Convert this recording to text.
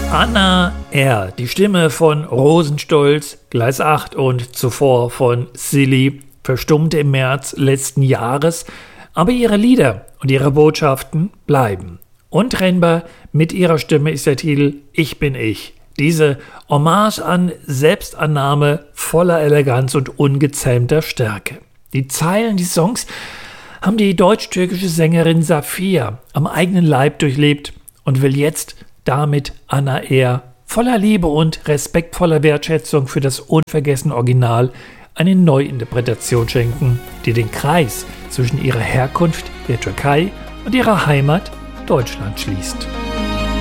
Anna R., die Stimme von Rosenstolz, Gleis 8 und zuvor von Silly, verstummte im März letzten Jahres, aber ihre Lieder und ihre Botschaften bleiben. Untrennbar mit ihrer Stimme ist der Titel Ich bin ich. Diese Hommage an Selbstannahme voller Eleganz und ungezähmter Stärke. Die Zeilen des Songs haben die deutsch-türkische Sängerin Safiye am eigenen Leib durchlebt und will jetzt damit Anna R. voller Liebe und respektvoller Wertschätzung für das unvergessene Original eine Neuinterpretation schenken, die den Kreis zwischen ihrer Herkunft, der Türkei, und ihrer Heimat, Deutschland, schließt.